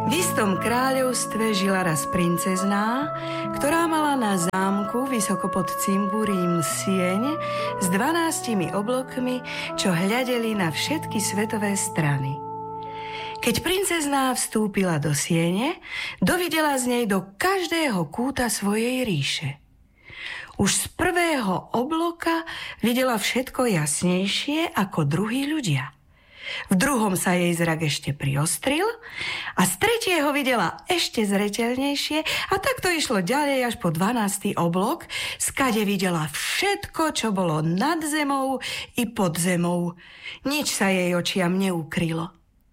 V istom kráľovstve žila raz princezná, ktorá mala na zámku vysoko pod cimbúrím sieň s 12 oblokmi, čo hľadeli na všetky svetové strany. Keď princezná vstúpila do siene, dovidela z nej do každého kúta svojej ríše. Už z prvého obloka videla všetko jasnejšie ako druhí ľudia. V druhom sa jej zrak ešte priostril a z tretieho videla ešte zreteľnejšie a tak to išlo ďalej až po 12. oblok, skade videla všetko, čo bolo nad zemou i pod zemou. Nič sa jej očiam neukrylo.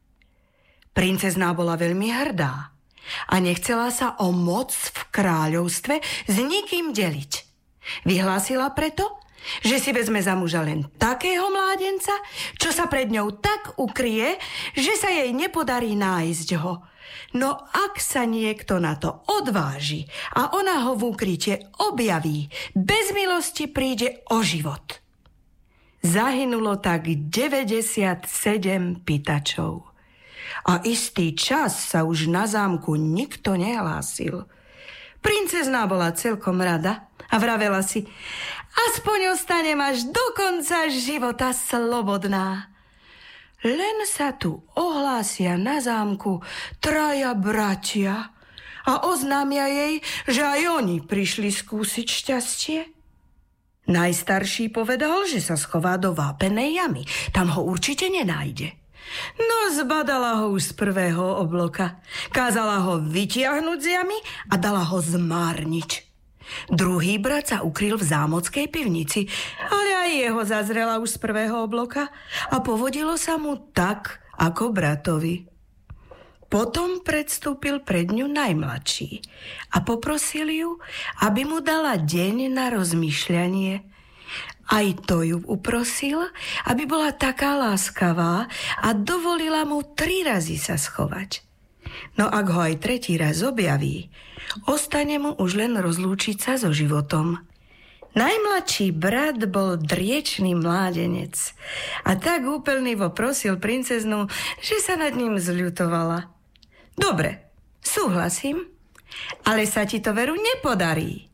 Princezná bola veľmi hrdá a nechcela sa o moc v kráľovstve s nikým deliť. Vyhlásila preto, že si vezme za muža len takého mládenca, čo sa pred ňou tak ukrie, že sa jej nepodarí nájsť ho. No ak sa niekto na to odváži a ona ho v úkryte objaví, bez milosti príde o život. Zahynulo tak 97 pýtačov. A istý čas sa už na zámku nikto nehlásil. Princezná bola celkom rada a vravela si: aspoň ostanem až do konca života slobodná. Len sa tu ohlásia na zámku 3 bratia a oznámia jej, že aj oni prišli skúsiť šťastie. Najstarší povedal, že sa schová do vápenej jamy. Tam ho určite nenájde. No zbadala ho už z prvého obloka. Kázala ho vytiahnuť z jamy a dala ho zmárniť. Druhý brat sa ukryl v zámockej pivnici, ale aj jeho zazrela už z prvého obloka a povodilo sa mu tak, ako bratovi. Potom predstúpil pred ňu najmladší a poprosil ju, aby mu dala deň na rozmýšľanie. Aj to ju uprosil, aby bola taká láskavá a dovolila mu 3 razy sa schovať. No ak ho aj 3. raz objaví, ostane mu už len rozlúčiť sa so životom. Najmladší brat bol driečný mládenec a tak úpelnivo prosil princeznu, že sa nad ním zľutovala. Dobre, súhlasím, ale sa ti to veru nepodarí.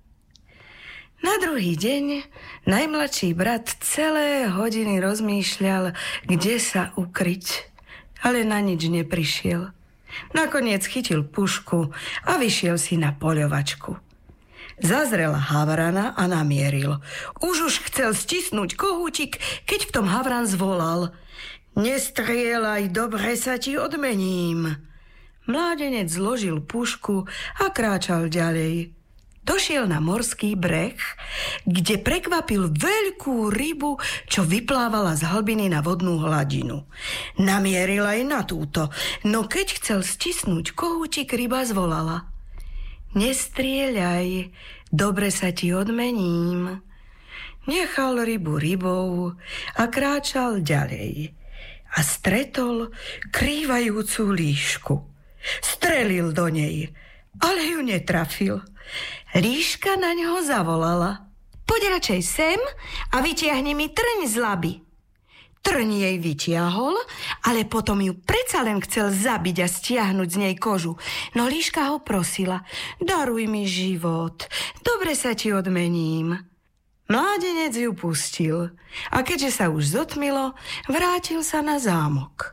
Na druhý deň najmladší brat celé hodiny rozmýšľal, kde sa ukryť, ale na nič neprišiel. Nakoniec chytil pušku a vyšiel si na poľovačku. Zazrel havrana a namieril. Už chcel stisnúť kohútik, keď v tom havran zvolal: nestrieľaj, dobre sa ti odmením. Mládenec zložil pušku a kráčal ďalej. Došiel na morský breh, kde prekvapil veľkú rybu, čo vyplávala z hlbiny na vodnú hladinu. Namieril aj na túto, no keď chcel stisnúť kohútik, ryba zvolala: nestrieľaj, dobre sa ti odmením. Nechal rybu rybou a kráčal ďalej a stretol krývajúcu líšku. Strelil do nej, ale ju netrafil. Líška na ňoho zavolala: poď radšej sem a vytiahni mi trň z laby. Trň jej vytiahol, ale potom ju predsa len chcel zabiť a stiahnuť z nej kožu. No líška ho prosila: daruj mi život, dobre sa ti odmením. Mládenec ju pustil a keďže sa už zotmilo, vrátil sa na zámok.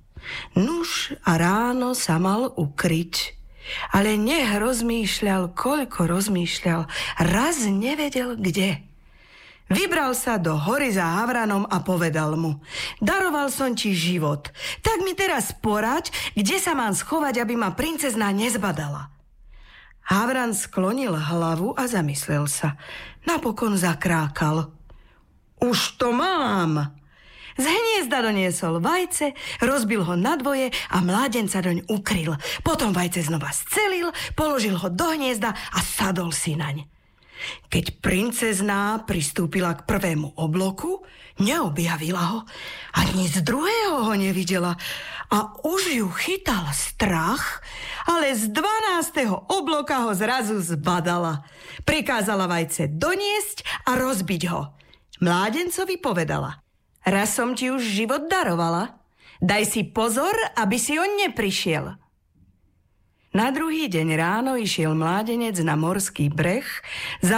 Nuž a ráno sa mal ukryť. Ale nech rozmýšľal, koľko rozmýšľal, raz nevedel kde. Vybral sa do hory za havranom a povedal mu: daroval som ti život, tak mi teraz poraď, kde sa mám schovať, aby ma princezná nezbadala. Havran sklonil hlavu a zamyslel sa. Napokon zakrákal: už to mám. Z hniezda doniesol vajce, rozbil ho na dvoje a mládenca doň ukryl. Potom vajce znova scelil, položil ho do hniezda a sadol si naň. Keď princezná pristúpila k prvému obloku, neobjavila ho, ani z druhého ho nevidela a už ju chytal strach, ale z 12. obloka ho zrazu zbadala. Prikázala vajce doniesť a rozbiť ho. Mládencovi povedala: raz som ti už život darovala. Daj si pozor, aby si on neprišiel. Na druhý deň ráno išiel mládenec na morský breh,